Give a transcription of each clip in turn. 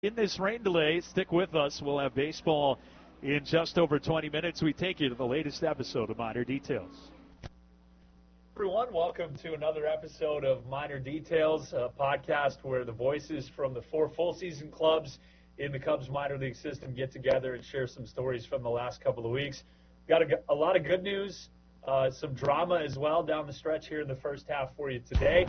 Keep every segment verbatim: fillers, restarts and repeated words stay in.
In this rain delay, stick with us. We'll have baseball in just over twenty minutes. We take you to the latest episode of Minor Details. Everyone, welcome to another episode of Minor Details, a podcast where the voices from the four full season clubs in the Cubs minor league system get together and share some stories from the last couple of weeks. Got a, a lot of good news, uh, some drama as well down the stretch here in the first half for you today.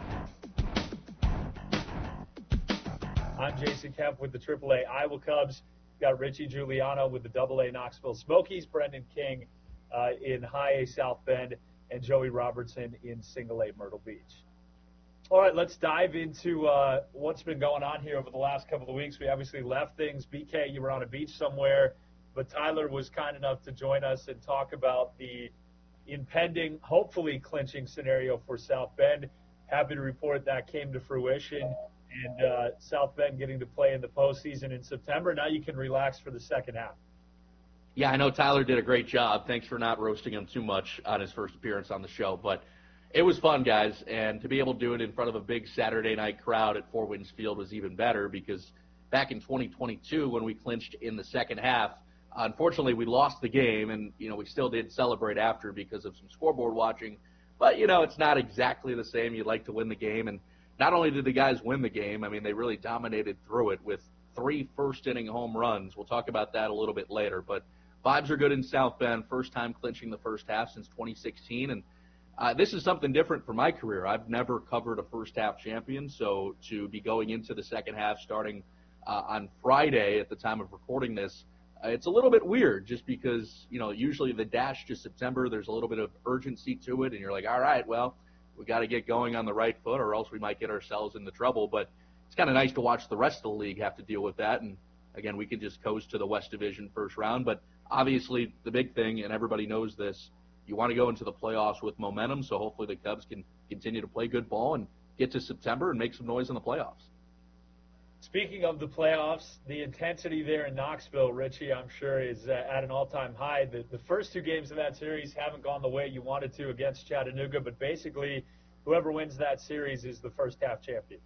I'm Jason Kemp with the triple A Iowa Cubs. Got Richie Giuliano with the double A Knoxville Smokies, Brendan King uh, in high A South Bend, and Joey Robertson in single A Myrtle Beach. All right, let's dive into uh, what's been going on here over the last couple of weeks. We obviously left things. B K, you were on a beach somewhere, but Tyler was kind enough to join us and talk about the impending, hopefully clinching scenario for South Bend. Happy to report that came to fruition. And uh, South Bend getting to play in the postseason in September. Now you can relax for the second half. Yeah, I know Tyler did a great job. Thanks for not roasting him too much on his first appearance on the show. But it was fun, guys, and to be able to do it in front of a big Saturday night crowd at Four Winds Field was even better because back in twenty twenty-two when we clinched in the second half, unfortunately we lost the game, and you know we still did celebrate after because of some scoreboard watching. But, you know, it's not exactly the same. You'd like to win the game, and not only did the guys win the game, I mean, they really dominated through it with three first-inning home runs. We'll talk about that a little bit later. But vibes are good in South Bend, first time clinching the first half since twenty sixteen. And uh, this is something different for my career. I've never covered a first-half champion, so to be going into the second half starting uh, on Friday at the time of recording this, uh, it's a little bit weird just because, you know, usually the dash to September, there's a little bit of urgency to it, and you're like, all right, well, we got to get going on the right foot or else we might get ourselves into trouble. But it's kind of nice to watch the rest of the league have to deal with that. And, again, we can just coast to the West Division first round. But obviously the big thing, and everybody knows this, you want to go into the playoffs with momentum, so hopefully the Cubs can continue to play good ball and get to September and make some noise in the playoffs. Speaking of the playoffs, the intensity there in Knoxville, Richie, I'm sure is uh, at an all-time high. The, the first two games of that series haven't gone the way you wanted to against Chattanooga, but basically whoever wins that series is the first-half champion.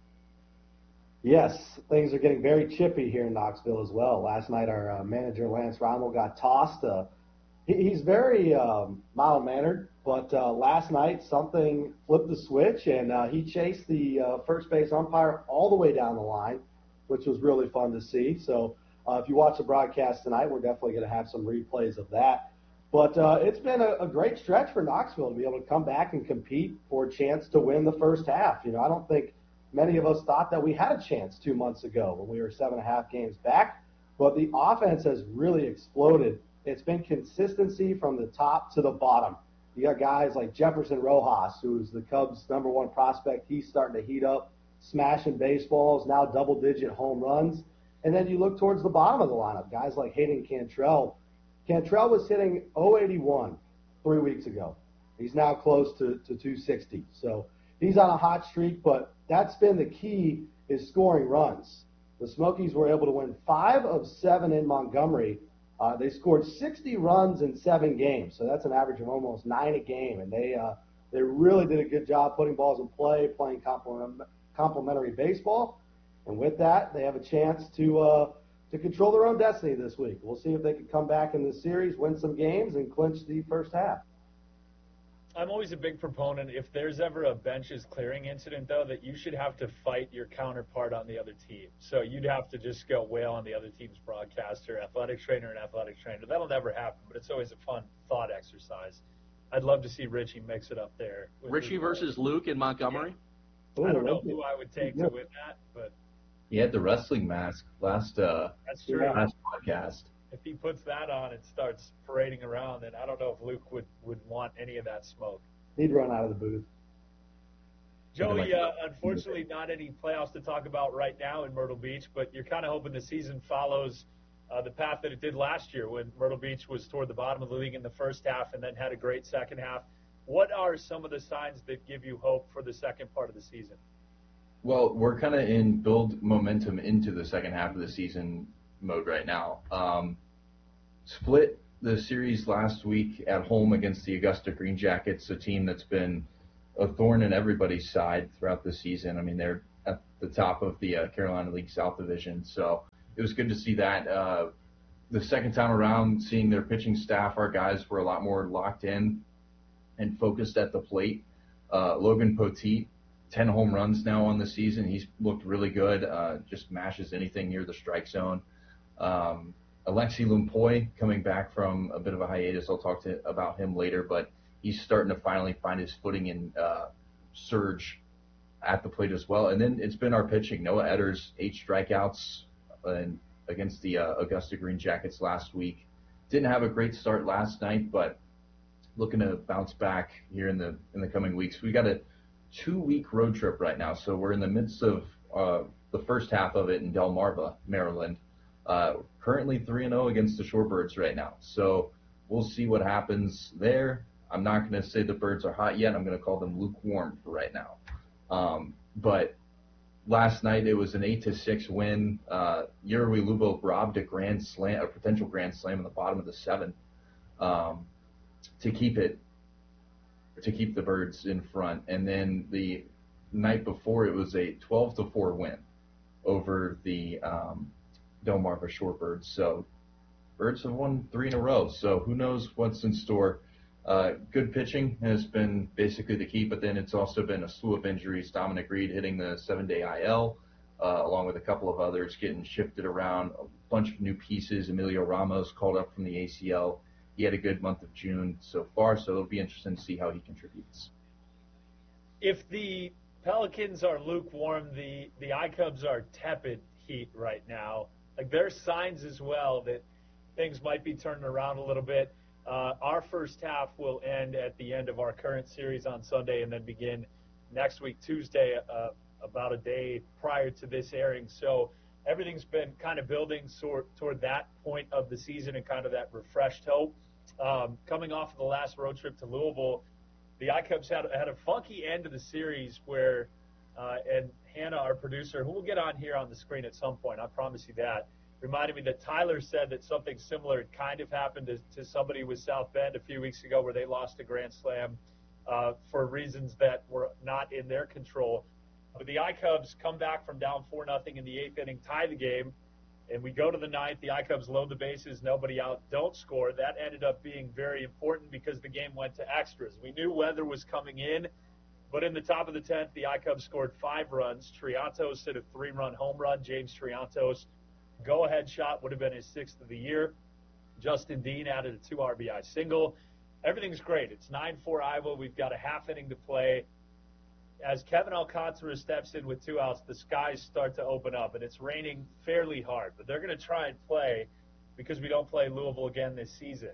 Yes, things are getting very chippy here in Knoxville as well. Last night our uh, manager, Lance Rommel, got tossed. Uh, he, he's very um, mild-mannered, but uh, last night something flipped the switch, and uh, he chased the uh, first base umpire all the way down the line, which was really fun to see. So uh, if you watch the broadcast tonight, we're definitely going to have some replays of that. But uh, it's been a, a great stretch for Knoxville to be able to come back and compete for a chance to win the first half. You know, I don't think many of us thought that we had a chance two months ago when we were seven and a half games back, but the offense has really exploded. It's been consistency from the top to the bottom. You got guys like Jefferson Rojas, who's the Cubs' number one prospect. He's starting to heat up, smashing baseballs, now double-digit home runs. And then you look towards the bottom of the lineup, guys like Hayden Cantrell. Cantrell was hitting oh eighty-one three weeks ago. He's now close to, to two sixty. So he's on a hot streak, but that's been the key is scoring runs. The Smokies were able to win five of seven in Montgomery. Uh, they scored sixty runs in seven games, so that's an average of almost nine a game. And they uh, they really did a good job putting balls in play, playing complement complementary baseball, and with that, they have a chance to uh, to control their own destiny this week. We'll see if they can come back in this series, win some games, and clinch the first half. I'm always a big proponent, if there's ever a benches clearing incident, though, that you should have to fight your counterpart on the other team. So you'd have to just go wail on the other team's broadcaster, athletic trainer, and athletic trainer. That'll never happen, but it's always a fun thought exercise. I'd love to see Richie mix it up there. Richie Luke versus Luke in Montgomery? Ooh, I don't know who I would take yeah. to win that, but He had the wrestling mask last uh that's true. last podcast. If he puts that on and starts parading around, then I don't know if Luke would, would want any of that smoke. He'd run out of the booth. Joey, uh, unfortunately not any playoffs to talk about right now in Myrtle Beach, but you're kind of hoping the season follows uh, the path that it did last year when Myrtle Beach was toward the bottom of the league in the first half and then had a great second half. What are some of the signs that give you hope for the second part of the season? Well, we're kind of in build momentum into the second half of the season mode right now. Um, split the series last week at home against the Augusta Green Jackets, a team that's been a thorn in everybody's side throughout the season. I mean, they're at the top of the uh, Carolina League South Division. So it was good to see that. Uh, the second time around, seeing their pitching staff, our guys were a lot more locked in and focused at the plate. Uh, Logan Poteet, ten home runs now on the season. He's looked really good, uh, just mashes anything near the strike zone. Um, Alexi Lumpoy coming back from a bit of a hiatus. I'll talk to about him later, but he's starting to finally find his footing and uh, surge at the plate as well. And then it's been our pitching. Noah Edders, eight strikeouts and against the uh, Augusta Green Jackets last week. Didn't have a great start last night, but looking to bounce back here in the in the coming weeks. We got a two-week road trip right now, so we're in the midst of uh, the first half of it in Delmarva, Maryland. Uh, currently three and oh against the Shorebirds right now, so we'll see what happens there. I'm not going to say the Birds are hot yet. I'm going to call them lukewarm for right now. Um, but last night it was an eight to six win. Uh, Yerui Lubo robbed a grand slam, a potential grand slam in the bottom of the seventh um, to keep it, to keep the Birds in front. And then the night before it was a twelve to four win over the um, Delmarva Shorebirds. So Birds have won three in a row. So who knows what's in store. Uh, good pitching has been basically the key, but then it's also been a slew of injuries. Dominic Reed hitting the seven-day I L, uh, along with a couple of others getting shifted around, a bunch of new pieces. Emilio Ramos called up from the A C L. He had a good month of June so far, so it'll be interesting to see how he contributes. If the Pelicans are lukewarm, the, the iCubs are tepid heat right now. Like, there's signs as well that things might be turning around a little bit. Uh, our first half will end at the end of our current series on Sunday and then begin next week, Tuesday, uh, about a day prior to this airing. So everything's been kind of building sort, toward that point of the season and kind of that refreshed hope. Um, coming off of the last road trip to Louisville, the iCubs had, had a funky end of the series where, uh, and Hannah, our producer, who will get on here on the screen at some point, I promise you that, reminded me that Tyler said that something similar kind of happened to, to somebody with South Bend a few weeks ago where they lost a grand slam uh, for reasons that were not in their control. But the iCubs come back from down four nothing in the eighth inning, tie the game, and we go to the ninth. The iCubs load the bases, nobody out, don't score. That ended up being very important because the game went to extras. We knew weather was coming in, but in the top of the tenth, the iCubs scored five runs. Triantos hit a three-run home run. James Triantos, go-ahead shot, would have been his sixth of the year. Justin Dean added a two R B I single. Everything's great. It's nine four Iowa. We've got a half inning to play. As Kevin Alcantara steps in with two outs, the skies start to open up, and it's raining fairly hard. But they're going to try and play because we don't play Louisville again this season.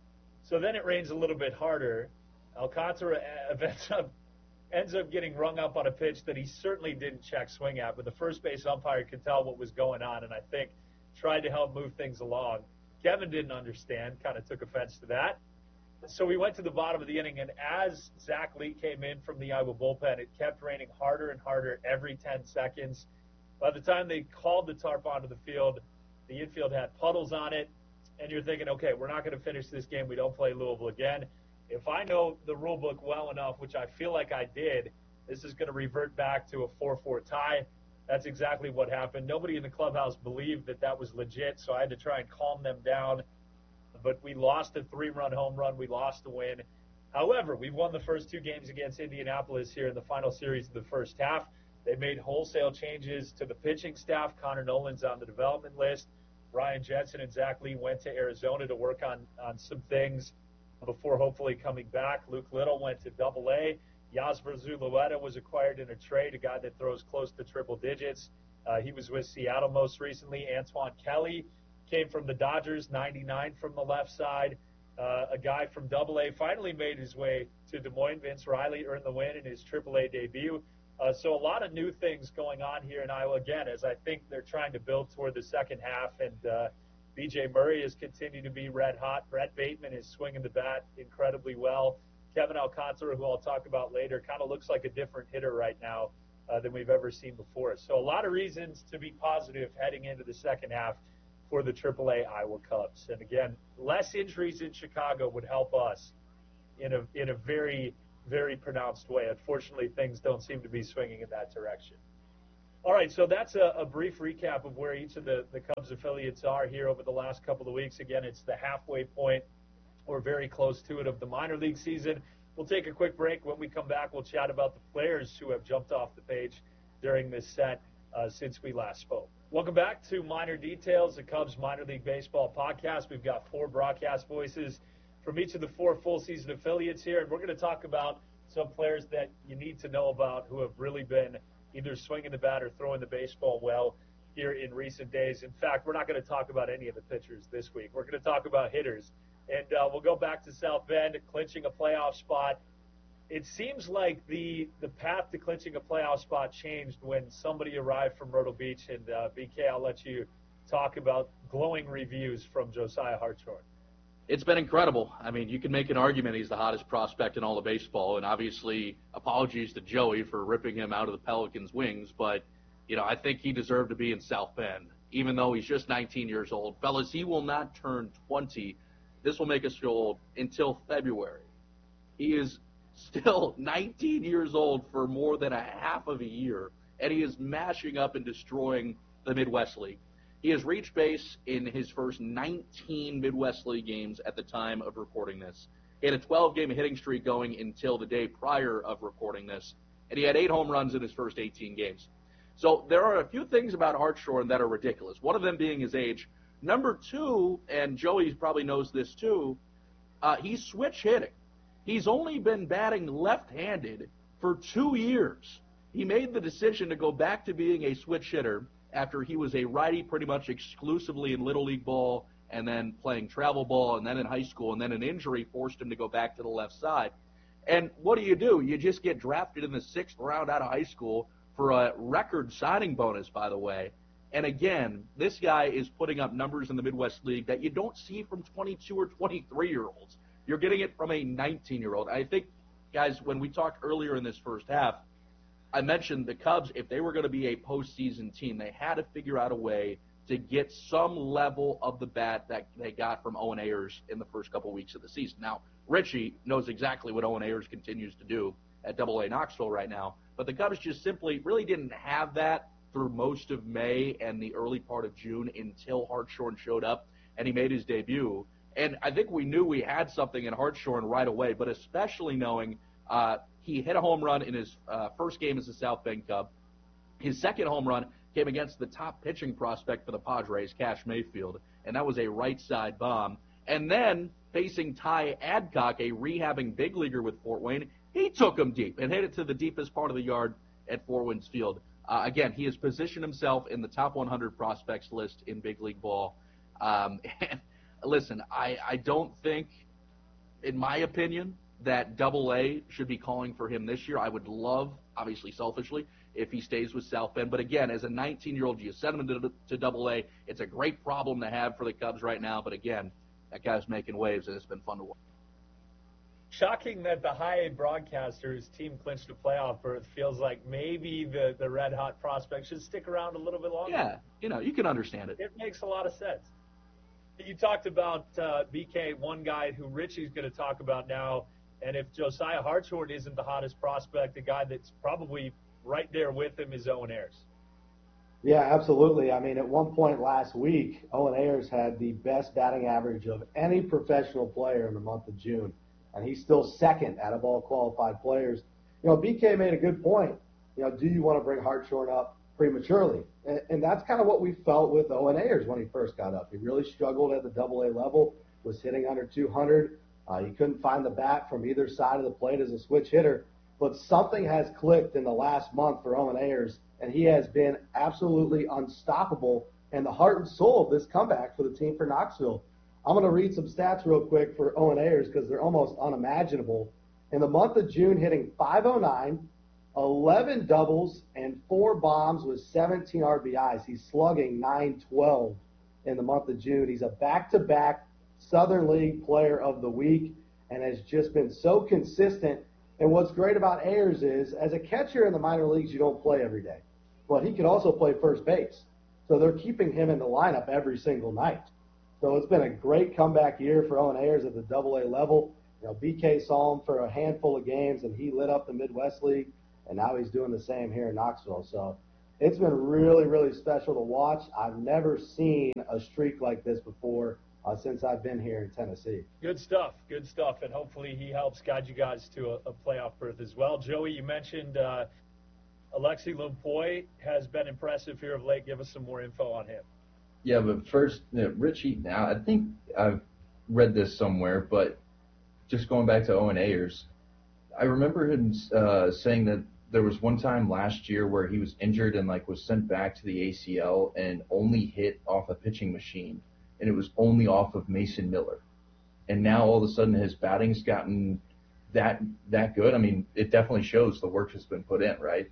So then it rains a little bit harder. Alcantara ends up, ends up getting rung up on a pitch that he certainly didn't check swing at, but the first base umpire could tell what was going on, and I think tried to help move things along. Kevin didn't understand, kind of took offense to that. So we went to the bottom of the inning, and as Zach Lee came in from the Iowa bullpen, it kept raining harder and harder every ten seconds. By the time they called the tarp onto the field, the infield had puddles on it, and you're thinking, okay, we're not going to finish this game. We don't play Louisville again. If I know the rule book well enough, which I feel like I did, this is going to revert back to a four four tie. That's exactly what happened. Nobody in the clubhouse believed that that was legit, so I had to try and calm them down. But we lost a three-run home run. We lost the win. However, we've won the first two games against Indianapolis here in the final series of the first half. They made wholesale changes to the pitching staff. Connor Nolan's on the development list. Ryan Jensen and Zach Lee went to Arizona to work on, on some things before hopefully coming back. Luke Little went to Double A. Yasver Zulueta was acquired in a trade, a guy that throws close to triple digits. Uh, he was with Seattle most recently. Antoine Kelly came from the Dodgers, ninety-nine from the left side. Uh, a guy from Double A finally made his way to Des Moines. Vince Riley earned the win in his Triple A debut. Uh, so a lot of new things going on here in Iowa, again, as I think they're trying to build toward the second half. And uh, B J Murray has continued to be red hot. Brett Bateman is swinging the bat incredibly well. Kevin Alcantara, who I'll talk about later, kind of looks like a different hitter right now uh, than we've ever seen before. So a lot of reasons to be positive heading into the second half for the Triple A Iowa Cubs. And again, less injuries in Chicago would help us in a in a very, very pronounced way. Unfortunately, things don't seem to be swinging in that direction. All right, so that's a, a brief recap of where each of the, the Cubs affiliates are here over the last couple of weeks. Again, it's the halfway point, or very close to it, of the minor league season. We'll take a quick break. When we come back, we'll chat about the players who have jumped off the page during this set uh, since we last spoke. Welcome back to Minor Details, the Cubs Minor League Baseball podcast. We've got four broadcast voices from each of the four full-season affiliates here, and we're going to talk about some players that you need to know about who have really been either swinging the bat or throwing the baseball well here in recent days. In fact, we're not going to talk about any of the pitchers this week. We're going to talk about hitters. And uh, we'll go back to South Bend, clinching a playoff spot. It seems like the the path to clinching a playoff spot changed when somebody arrived from Myrtle Beach. And uh, B K, I'll let you talk about glowing reviews from Josiah Hartshorn. It's been incredible. I mean, you can make an argument he's the hottest prospect in all of baseball, and obviously apologies to Joey for ripping him out of the Pelicans' wings, but, you know, I think he deserved to be in South Bend, even though he's just nineteen years old. Fellas, he will not turn twenty. This will make us feel old until February. He is still nineteen years old for more than a half of a year, and he is mashing up and destroying the Midwest League. He has reached base in his first nineteen Midwest League games at the time of recording this. He had a twelve-game hitting streak going until the day prior of recording this, and he had eight home runs in his first eighteen games. So there are a few things about Hartshorn that are ridiculous, one of them being his age. Number two, and Joey probably knows this too, uh, he's switch hitting. He's only been batting left-handed for two years. He made the decision to go back to being a switch hitter after he was a righty pretty much exclusively in Little League ball and then playing travel ball and then in high school, and then an injury forced him to go back to the left side. And what do you do? You just get drafted in the sixth round out of high school for a record signing bonus, by the way. And again, this guy is putting up numbers in the Midwest League that you don't see from twenty-two or twenty-three-year-olds. You're getting it from a nineteen-year-old. I think, guys, when we talked earlier in this first half, I mentioned the Cubs, if they were going to be a postseason team, they had to figure out a way to get some level of the bat that they got from Owen Ayers in the first couple weeks of the season. Now, Richie knows exactly what Owen Ayers continues to do at double A Knoxville right now, but the Cubs just simply really didn't have that through most of May and the early part of June until Hartshorn showed up and he made his debut. And I think we knew we had something in Hartshorn right away, but especially knowing uh, he hit a home run in his uh, first game as a South Bend Cub. His second home run came against the top pitching prospect for the Padres, Cash Mayfield, and that was a right side bomb. And then facing Ty Adcock, a rehabbing big leaguer with Fort Wayne, he took him deep and hit it to the deepest part of the yard at Four Winds Field. Uh, again, he has positioned himself in the top one hundred prospects list in big league ball. Um, and listen, I, I don't think, in my opinion, that double A should be calling for him this year. I would love, obviously selfishly, if he stays with South Bend. But again, as a nineteen-year-old, you send him to, to double A. It's a great problem to have for the Cubs right now. But again, that guy's making waves, and it's been fun to watch. Shocking that the high-A broadcaster's team clinched a playoff berth. Feels like maybe the, the red-hot prospect should stick around a little bit longer. Yeah, you know, you can understand it. It makes a lot of sense. You talked about, uh, B K, one guy who Richie's going to talk about now, and if Josiah Hartshorn isn't the hottest prospect, the guy that's probably right there with him is Owen Ayers. Yeah, absolutely. I mean, at one point last week, Owen Ayers had the best batting average of any professional player in the month of June, and he's still second out of all qualified players. You know, B K made a good point. You know, do you want to bring Hartshorn up prematurely? And, and that's kind of what we felt with Owen Ayers when he first got up. He really struggled at the double A level, was hitting under two hundred. Uh, he couldn't find the bat from either side of the plate as a switch hitter. But something has clicked in the last month for Owen Ayers, and he has been absolutely unstoppable and the heart and soul of this comeback for the team for Knoxville. I'm going to read some stats real quick for Owen Ayers because they're almost unimaginable. In the month of June, hitting five oh nine, eleven doubles, and four bombs with seventeen R B Is. He's slugging nine twelve in the month of June. He's a back-to-back Southern League Player of the Week and has just been so consistent. And what's great about Ayers is, as a catcher in the minor leagues, you don't play every day. But he can also play first base. So they're keeping him in the lineup every single night. So it's been a great comeback year for Owen Ayers at the double A level. You know, B K saw him for a handful of games, and he lit up the Midwest League, and now he's doing the same here in Knoxville. So it's been really, really special to watch. I've never seen a streak like this before uh, since I've been here in Tennessee. Good stuff, good stuff, and hopefully he helps guide you guys to a, a playoff berth as well. Joey, you mentioned uh, Alexi Lumpoy has been impressive here of late. Give us some more info on him. Yeah, but first, you know, Richie, now I think I've read this somewhere, but just going back to Owen Ayers, I remember him uh, saying that there was one time last year where he was injured and like was sent back to the A C L and only hit off a pitching machine, and it was only off of Mason Miller. And now all of a sudden his batting's gotten that that good. I mean, it definitely shows the work has been put in, right?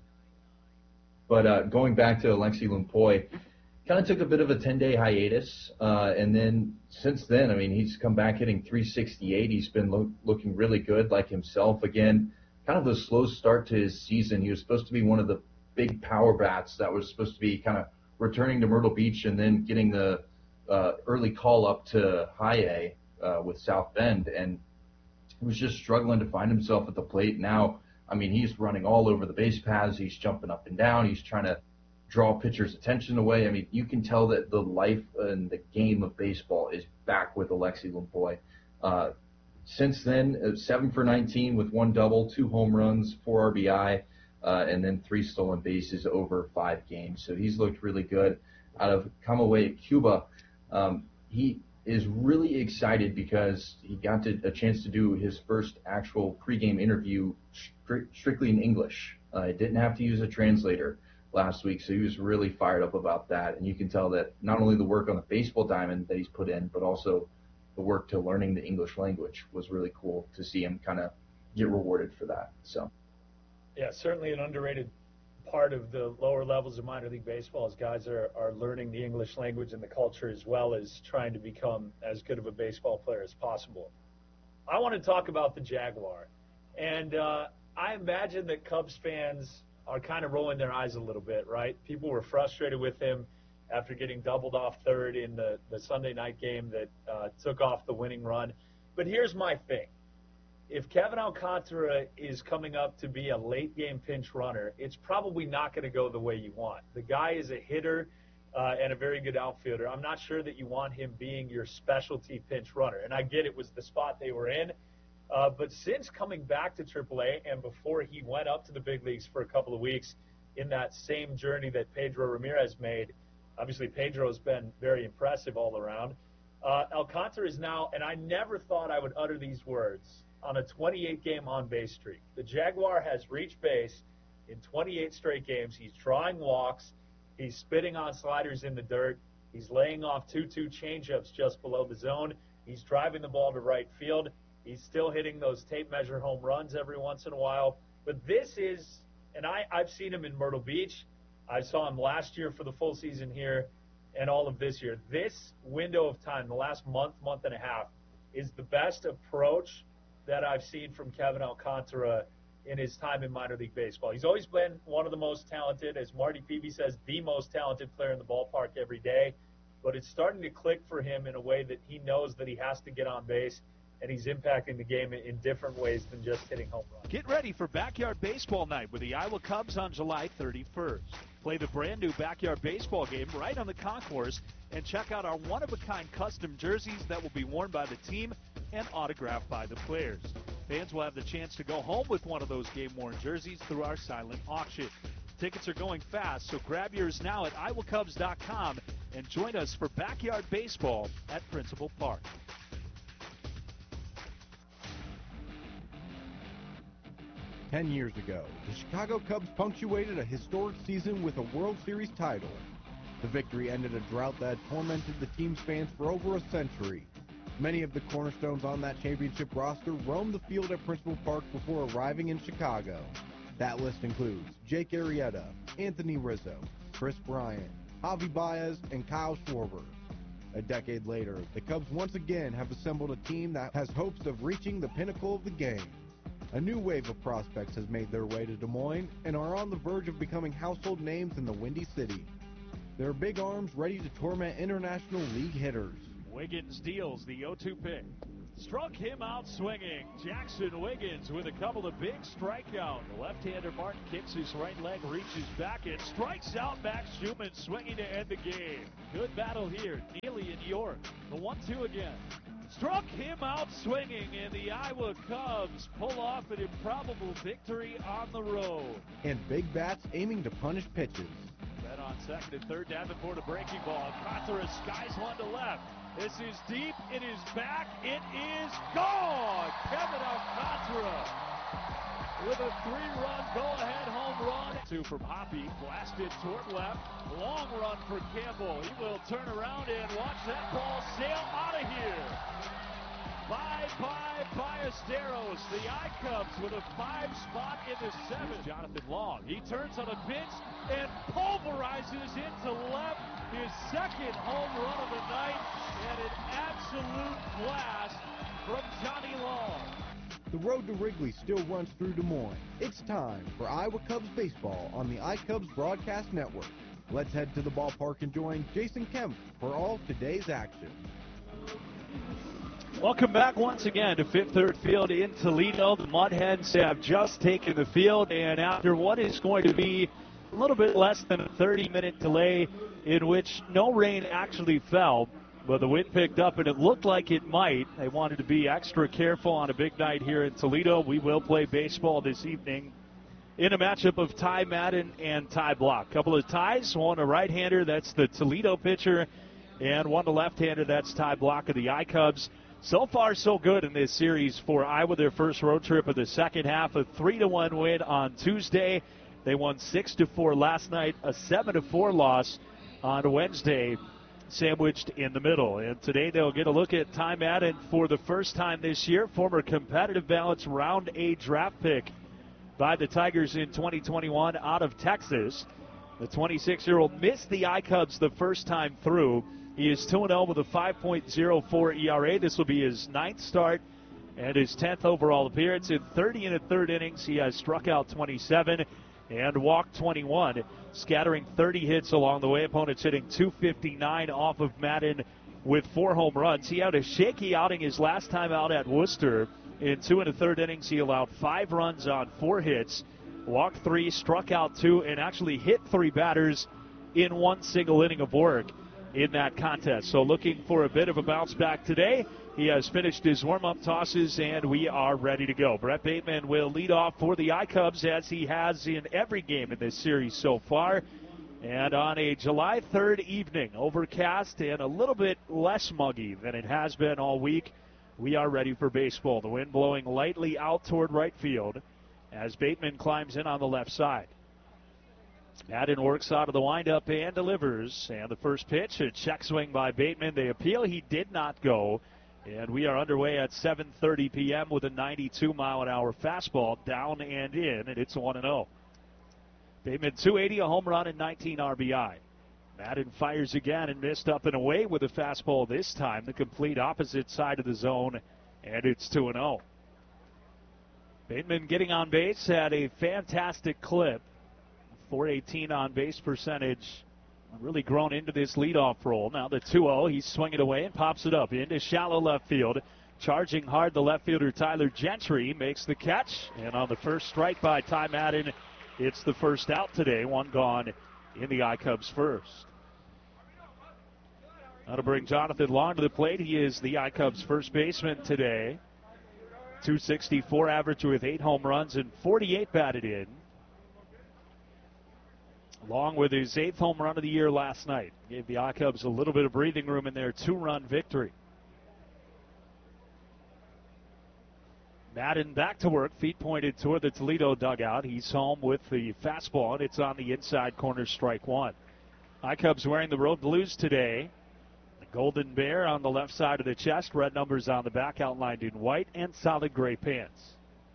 But uh, going back to Alexi Lumpoy, kind of took a bit of a ten-day hiatus, uh, and then since then, I mean, he's come back hitting three sixty-eight. He's been lo- looking really good, like himself. Again, kind of a slow start to his season. He was supposed to be one of the big power bats that was supposed to be kind of returning to Myrtle Beach and then getting the uh, early call up to High A uh, with South Bend, and he was just struggling to find himself at the plate. Now, I mean, he's running all over the base paths. He's jumping up and down. He's trying to draw pitchers' attention away. I mean, you can tell that the life and the game of baseball is back with Alexi Lumpoy. Uh, since then, uh, seven for nineteen with one double, two home runs, four R B I, uh, and then three stolen bases over five games. So he's looked really good. Out of Camagüey, Cuba, um, he is really excited because he got to, a chance to do his first actual pregame interview stri- strictly in English. Uh, didn't have to use a translator last week, so he was really fired up about that. And you can tell that not only the work on the baseball diamond that he's put in, but also the work to learning the English language was really cool to see him kind of get rewarded for that. So, yeah, certainly an underrated part of the lower levels of minor league baseball is guys are, are learning the English language and the culture as well as trying to become as good of a baseball player as possible. I want to talk about the Jaguar. And uh, I imagine that Cubs fans are kind of rolling their eyes a little bit, right? People were frustrated with him after getting doubled off third in the, the Sunday night game that uh, took off the winning run. But here's my thing. If Kevin Alcantara is coming up to be a late-game pinch runner, it's probably not going to go the way you want. The guy is a hitter uh, and a very good outfielder. I'm not sure that you want him being your specialty pinch runner. And I get it was the spot they were in. Uh, but since coming back to triple A and before he went up to the big leagues for a couple of weeks in that same journey that Pedro Ramirez made, obviously Pedro's been very impressive all around. Uh, Alcantara is now, and I never thought I would utter these words, on a twenty-eight game on-base streak. The Jaguar has reached base in twenty-eight straight games. He's drawing walks. He's spitting on sliders in the dirt. He's laying off two two changeups just below the zone. He's driving the ball to right field. He's still hitting those tape measure home runs every once in a while. But this is, and I, I've seen him in Myrtle Beach. I saw him last year for the full season here and all of this year. This window of time, the last month, month and a half, is the best approach that I've seen from Kevin Alcantara in his time in minor league baseball. He's always been one of the most talented, as Marty Peavy says, the most talented player in the ballpark every day. But it's starting to click for him in a way that he knows that he has to get on base, and he's impacting the game in different ways than just hitting home runs. Get ready for Backyard Baseball Night with the Iowa Cubs on July thirty-first. Play the brand-new Backyard Baseball game right on the concourse and check out our one-of-a-kind custom jerseys that will be worn by the team and autographed by the players. Fans will have the chance to go home with one of those game-worn jerseys through our silent auction. Tickets are going fast, so grab yours now at iowa cubs dot com and join us for Backyard Baseball at Principal Park. Ten years ago, the Chicago Cubs punctuated a historic season with a World Series title. The victory ended a drought that had tormented the team's fans for over a century. Many of the cornerstones on that championship roster roamed the field at Principal Park before arriving in Chicago. That list includes Jake Arrieta, Anthony Rizzo, Chris Bryant, Javi Baez, and Kyle Schwarber. A decade later, the Cubs once again have assembled a team that has hopes of reaching the pinnacle of the game. A new wave of prospects has made their way to Des Moines and are on the verge of becoming household names in the Windy City. They're big arms ready to torment International League hitters. Wiggins deals the oh two pick. struck him out swinging. Jackson Wiggins with a couple of big strikeouts. The left-hander Martin kicks his right leg, reaches back, and strikes out Max Schumann swinging to end the game. Good battle here. Neely and York. The one two again. Struck him out swinging, and the Iowa Cubs pull off an improbable victory on the road. And big bats aiming to punish pitches. Then on second and third, Davenport a breaking ball. Alcantara skies one to left. This is deep. It is back. It is gone. Kevin Alcantara with a three-run go-ahead home run. Two from Hoppy, blasted toward left. Long run for Campbell. He will turn around and watch that ball sail out of here. Bye-bye, Ballesteros. The I-Cubs with a five spot in the seventh. Jonathan Long, he turns on a pitch and pulverizes into left. His second home run of the night, and an absolute blast from Johnny Long. The road to Wrigley still runs through Des Moines. It's time for Iowa Cubs baseball on the iCubs Broadcast Network. Let's head to the ballpark and join Jason Kemp for all today's action. Welcome back once again to Fifth Third Field in Toledo. The Mudhens have just taken the field, and after what is going to be a little bit less than a thirty-minute delay in which no rain actually fell, but the wind picked up, and it looked like it might. They wanted to be extra careful on a big night here in Toledo. We will play baseball this evening in a matchup of Ty Madden and Ty Block. Couple of ties, one a right-hander, that's the Toledo pitcher, and one a left-hander, that's Ty Block of the I-Cubs. So far, so good in this series for Iowa, their first road trip of the second half. A three to one win on Tuesday. They won six to four last night, a seven to four loss on Wednesday, sandwiched in the middle. And today they'll get a look at Ty Madden for the first time this year, former competitive balance round A draft pick by the Tigers in twenty twenty-one out of Texas. The twenty-six-year-old missed the I-Cubs the first time through. He is two and oh with a five point oh four E R A. This will be his ninth start and his tenth overall appearance. In thirty and a third innings, he has struck out twenty-seven and walked twenty-one, scattering thirty hits along the way. Opponents hitting two fifty-nine off of Madden with four home runs. He had a shaky outing his last time out at Worcester. In two and a third innings, he allowed five runs on four hits, walked three, struck out two, and actually hit three batters in one single inning of work in that contest. So looking for a bit of a bounce back today. He has finished his warm-up tosses, and we are ready to go. Brett Bateman will lead off for the I-Cubs, as he has in every game in this series so far. And on a July third evening, overcast and a little bit less muggy than it has been all week, we are ready for baseball. The wind blowing lightly out toward right field as Bateman climbs in on the left side. Madden works out of the windup and delivers. And the first pitch, a check swing by Bateman. They appeal. He did not go. And we are underway at seven thirty p.m. with a ninety-two mile an hour fastball down and in, and it's one and oh. Bateman two eighty, a home run, and nineteen R B I. Madden fires again and missed up and away with a fastball this time, the complete opposite side of the zone, and it's two and oh. Bateman getting on base had a fantastic clip. four eighteen on base percentage. Really grown into this leadoff role. Now the two oh, he's swinging away and pops it up into shallow left field. Charging hard, the left fielder Tyler Gentry makes the catch. And on the first strike by Ty Madden, it's the first out today. One gone in the I-Cubs first. Now to bring Jonathan Long to the plate. He is the I-Cubs first baseman today. two sixty-four average with eight home runs and forty-eight batted in. Along with his eighth home run of the year last night. Gave the I-Cubs a little bit of breathing room in their two-run victory. Madden back to work, feet pointed toward the Toledo dugout. He's home with the fastball, and it's on the inside corner, strike one. I-Cubs wearing the road blues today. The golden bear on the left side of the chest, red numbers on the back outlined in white, and solid gray pants.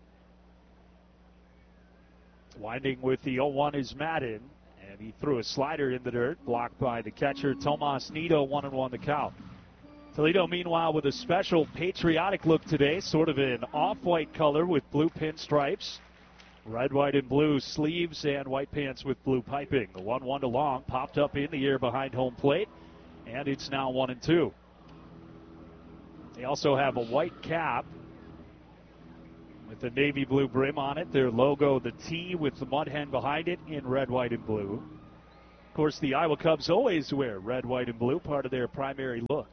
Winding with the oh one is Madden. And he threw a slider in the dirt, blocked by the catcher, Tomas Nido, one and one the count. Toledo, meanwhile, with a special patriotic look today, sort of an off-white color with blue pinstripes. Red, white, and blue sleeves and white pants with blue piping. The one one to Long popped up in the air behind home plate, and it's now one and two. They also have a white cap with the navy blue brim on it. Their logo, the T with the mud hen behind it in red, white, and blue. Of course, the Iowa Cubs always wear red, white, and blue, part of their primary look.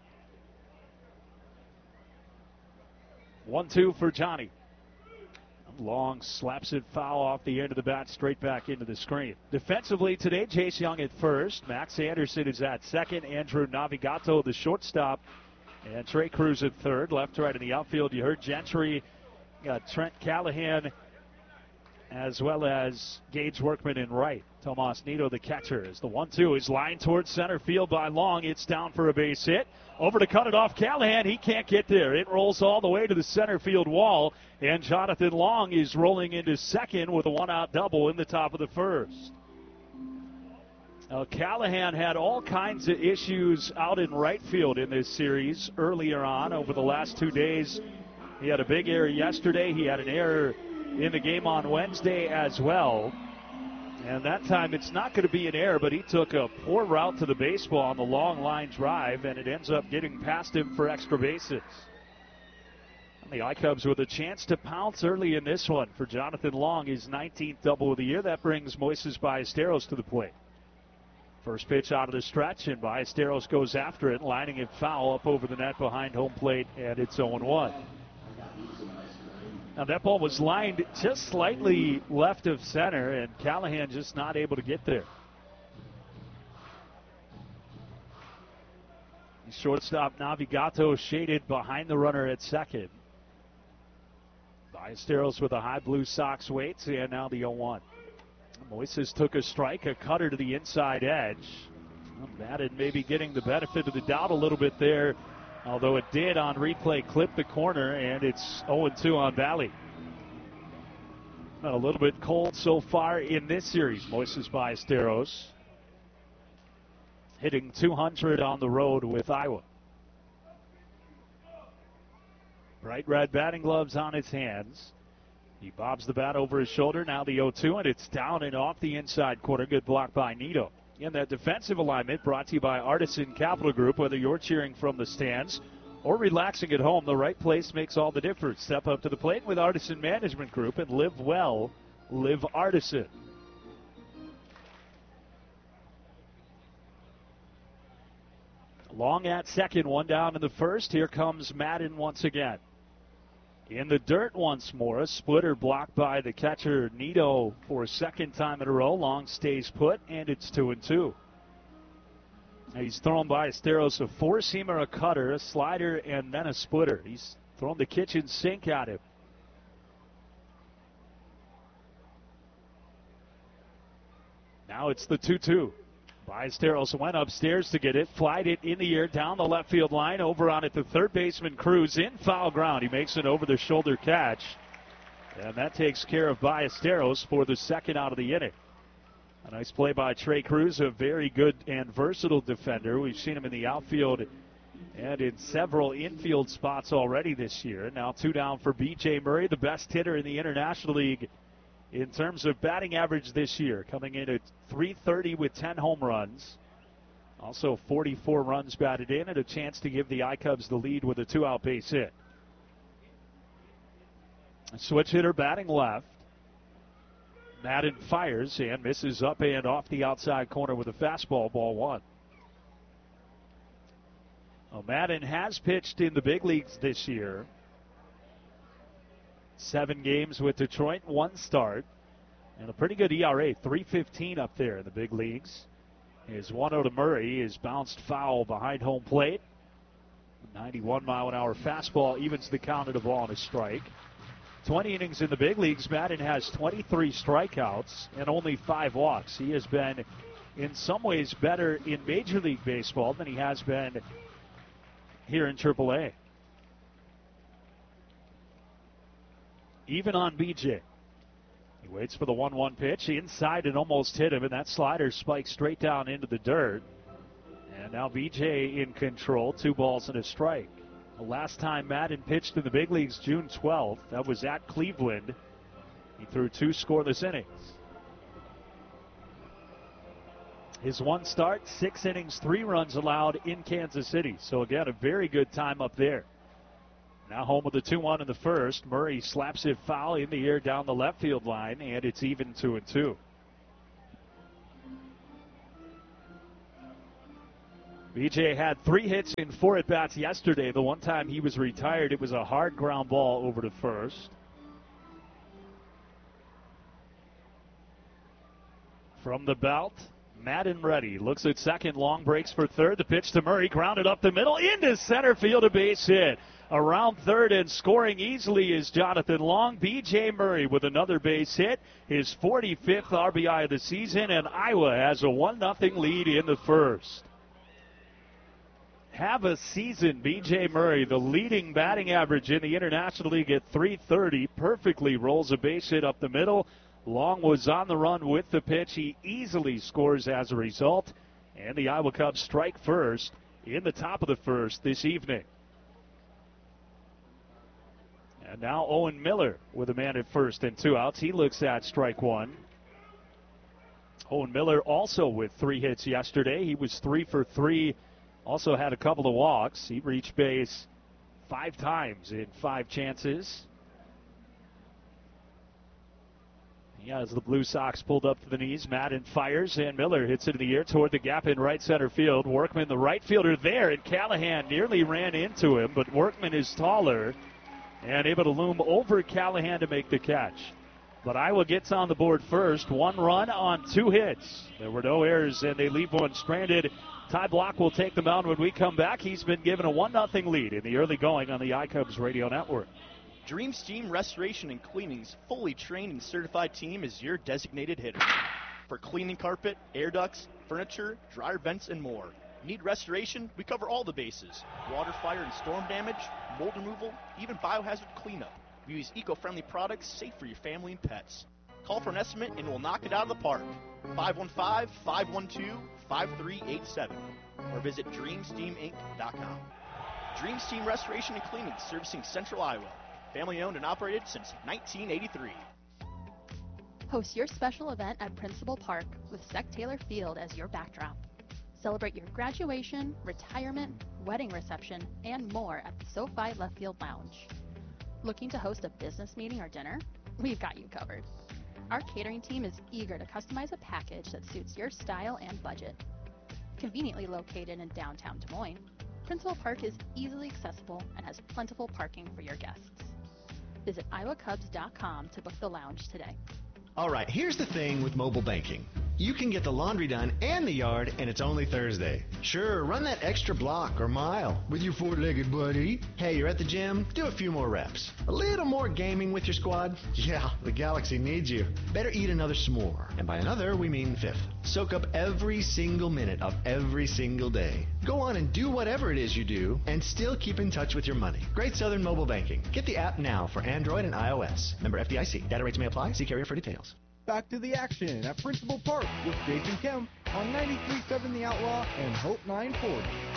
one two for Johnny. Long slaps it foul off the end of the bat, straight back into the screen. Defensively today, Chase Young at first. Max Anderson is at second. Andrew Navigato, the shortstop. And Trey Cruz at third. Left to right in the outfield. You heard Gentry. Got Trent Callahan as well as Gage Workman in right. Tomas Nido, the catcher, as the one two is lined towards center field by Long. It's down for a base hit. Over to cut it off, Callahan. He can't get there. It rolls all the way to the center field wall, and Jonathan Long is rolling into second with a one-out double in the top of the first. Now, Callahan had all kinds of issues out in right field in this series earlier on over the last two days. He had a big error yesterday. He had an error in the game on Wednesday as well. And that time it's not going to be an error, but he took a poor route to the baseball on the long line drive, and it ends up getting past him for extra bases. And the I-Cubs with a chance to pounce early in this one for Jonathan Long, his nineteenth double of the year. That brings Moises Ballesteros to the plate. First pitch out of the stretch, and Ballesteros goes after it, lining it foul up over the net behind home plate, and it's oh one. Now, that ball was lined just slightly left of center, and Callahan just not able to get there. Shortstop Navigato shaded behind the runner at second. Ballesteros with a high Blue Sox waits, and now the oh one. Moises took a strike, a cutter to the inside edge. Well, Madden maybe getting the benefit of the doubt a little bit there, although it did on replay clip the corner, and it's oh two on Valley. A little bit cold so far in this series. Moises Ballesteros hitting two hundred on the road with Iowa. Bright red batting gloves on his hands. He bobs the bat over his shoulder. Now the oh two, and it's down and off the inside corner. Good block by Nido. In that defensive alignment, brought to you by Artisan Capital Group. Whether you're cheering from the stands or relaxing at home, the right place makes all the difference. Step up to the plate with Artisan Management Group and live well, live Artisan. Long at second, one down in the first. Here comes Madden once again. In the dirt once more, a splitter blocked by the catcher Nido for a second time in a row. Long stays put, and it's two and two. He's thrown Ballesteros a four-seamer, a cutter, a slider, and then a splitter. He's thrown the kitchen sink at him. Now it's the two two. Ballesteros went upstairs to get it, flied it in the air down the left field line, over on it to third baseman Cruz in foul ground. He makes an over-the-shoulder catch, and that takes care of Ballesteros for the second out of the inning. A nice play by Trey Cruz, a very good and versatile defender. We've seen him in the outfield and in several infield spots already this year. Now two down for B J Murray, the best hitter in the International League in terms of batting average this year, coming in at three thirty with ten home runs. Also forty-four runs batted in, and a chance to give the I-Cubs the lead with a two-out base hit. A switch hitter batting left. Madden fires and misses up and off the outside corner with a fastball, ball one. Well, Madden has pitched in the big leagues this year. Seven games with Detroit, one start, and a pretty good E R A, three fifteen up there in the big leagues. His one oh to Murray is bounced foul behind home plate. ninety-one mile an hour fastball evens the count at a ball and a strike. twenty innings in the big leagues. Madden has twenty-three strikeouts and only five walks. He has been in some ways better in Major League Baseball than he has been here in triple A. Even on B J. He waits for the one one pitch. Inside and almost hit him, and that slider spikes straight down into the dirt. And now B J in control. Two balls and a strike. The last time Madden pitched in the big leagues, June twelfth. That was at Cleveland. He threw two scoreless innings. His one start, six innings, three runs allowed in Kansas City. So again, a very good time up there. Now home with the two one in the first. Murray slaps it foul in the air down the left field line, and it's even two and two. B J had three hits in four at-bats yesterday. The one time he was retired, it was a hard ground ball over to first. From the belt, Madden ready. Looks at second, long breaks for third. The pitch to Murray, grounded up the middle, into center field, a base hit. Around third and scoring easily is Jonathan Long. B J Murray with another base hit, his forty-fifth R B I of the season, and Iowa has a one nothing lead in the first. Have a season, B J Murray, the leading batting average in the International League at three thirty, perfectly rolls a base hit up the middle. Long was on the run with the pitch. He easily scores as a result, and the Iowa Cubs strike first in the top of the first this evening. And now Owen Miller with a man at first and two outs. He looks at strike one. Owen Miller also with three hits yesterday. He was three for three. Also had a couple of walks. He reached base five times in five chances. He has the Blue Sox pulled up to the knees. Madden fires, and Miller hits it in the air toward the gap in right center field. Workman, the right fielder there, and Callahan nearly ran into him, but Workman is taller and able to loom over Callahan to make the catch. But Iowa gets on the board first. One run on two hits. There were no errors, and they leave one stranded. Ty Block will take the mound when we come back. He's been given a one nothing lead in the early going on the iCubs Radio Network. Dream Steam Restoration and Cleaning's fully trained and certified team is your designated hitter. For cleaning carpet, air ducts, furniture, dryer vents, and more. Need restoration? We cover all the bases. Water, fire, and storm damage, mold removal, even biohazard cleanup. We use eco-friendly products safe for your family and pets. Call for an estimate and we'll knock it out of the park. five one five, five one two, five three eight seven or visit dream steam inc dot com. Dream Steam Restoration and Cleaning, servicing Central Iowa. Family owned and operated since nineteen eighty-three. Host your special event at Principal Park with Sec Taylor Field as your backdrop. Celebrate your graduation, retirement, wedding reception, and more at the SoFi Left Field Lounge. Looking to host a business meeting or dinner? We've got you covered. Our catering team is eager to customize a package that suits your style and budget. Conveniently located in downtown Des Moines, Principal Park is easily accessible and has plentiful parking for your guests. Visit iowa cubs dot com to book the lounge today. All right, here's the thing with mobile banking. You can get the laundry done and the yard, and it's only Thursday. Sure, run that extra block or mile with your four-legged buddy. Hey, you're at the gym? Do a few more reps. A little more gaming with your squad? Yeah, the Galaxy needs you. Better eat another s'more. And by another, we mean fifth. Soak up every single minute of every single day. Go on and do whatever it is you do, and still keep in touch with your money. Great Southern Mobile Banking. Get the app now for Android and iOS. Member F D I C. Data rates may apply. See carrier for details. Back to the action at Principal Park with Jason Kemp on ninety-three point seven The Outlaw and Hope nine forty.